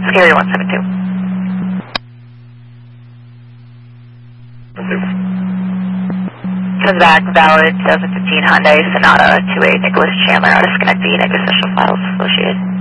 Scary 172. Comes back, valid 2015 Hyundai Sonata 28 Nicholas Chandler out of Schenectady, negative official files associated.